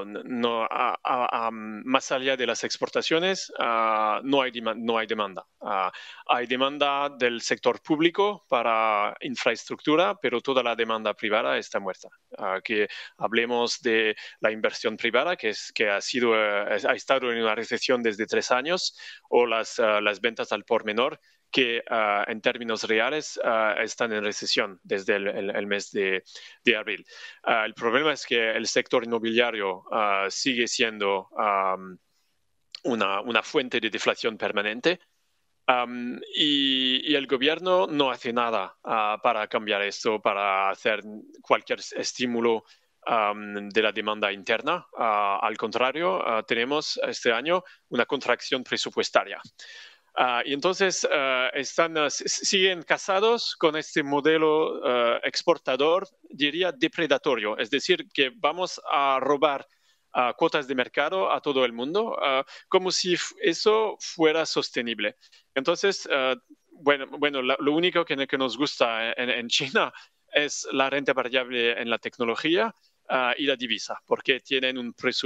más allá de las exportaciones, no hay demanda. Hay demanda del sector público para infraestructura, pero toda la demanda privada está muerta. Que hablemos de la inversión privada, que ha estado en una recesión desde 3 años, o las ventas al por menor, que en términos reales están en recesión desde el mes de abril. El problema es que el sector inmobiliario sigue siendo una fuente de deflación permanente. Y el gobierno no hace nada para cambiar esto, para hacer cualquier estímulo de la demanda interna. Al contrario, tenemos este año una contracción presupuestaria. Y entonces siguen casados con este modelo exportador, diría depredatorio, es decir, que vamos a robar cuotas de mercado a todo el mundo, como si eso fuera sostenible. Entonces, bueno, lo único que nos gusta en China es la renta variable en la tecnología y la divisa, porque tienen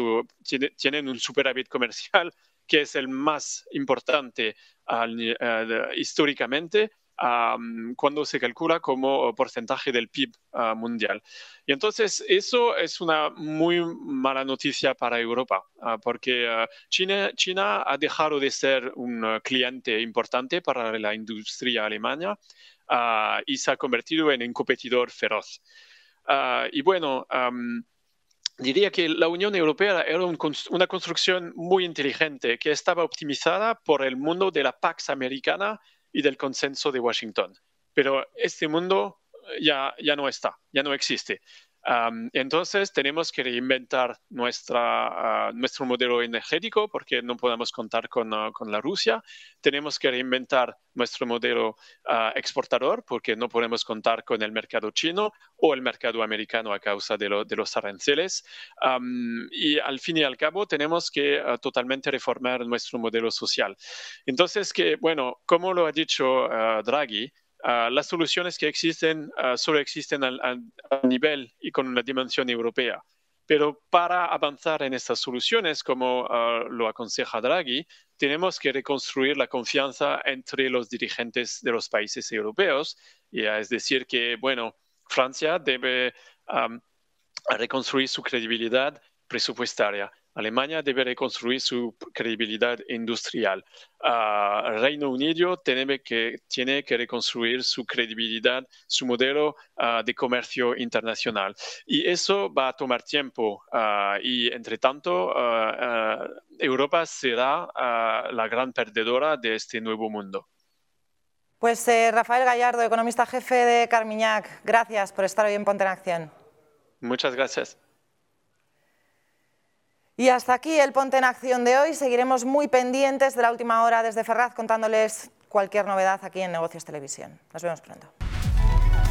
un superávit comercial que es el más importante históricamente cuando se calcula como porcentaje del PIB mundial. Y entonces eso es una muy mala noticia para Europa, porque China ha dejado de ser un cliente importante para la industria alemana y se ha convertido en un competidor feroz. Y bueno, diría que la Unión Europea era una construcción muy inteligente que estaba optimizada por el mundo de la Pax Americana y del consenso de Washington. Pero este mundo ya no está, ya no existe. Entonces tenemos que reinventar nuestro modelo energético porque no podemos contar con la Rusia. Tenemos que reinventar nuestro modelo exportador porque no podemos contar con el mercado chino o el mercado americano a causa de los aranceles. Y al fin y al cabo tenemos que totalmente reformar nuestro modelo social. Entonces, bueno, como lo ha dicho Draghi, las soluciones que existen solo existen a nivel y con una dimensión europea. Pero para avanzar en estas soluciones, como lo aconseja Draghi, tenemos que reconstruir la confianza entre los dirigentes de los países europeos. Es decir, que, bueno, Francia debe reconstruir su credibilidad presupuestaria. Alemania debe reconstruir su credibilidad industrial. Reino Unido tiene que reconstruir su credibilidad, su modelo de comercio internacional. Y eso va a tomar tiempo. Y entre tanto, Europa será la gran perdedora de este nuevo mundo. Pues Rafael Gallardo, economista jefe de Carmignac, gracias por estar hoy en Ponte en Acción. Muchas gracias. Y hasta aquí el Ponte en Acción de hoy. Seguiremos muy pendientes de la última hora desde Ferraz contándoles cualquier novedad aquí en Negocios Televisión. Nos vemos pronto.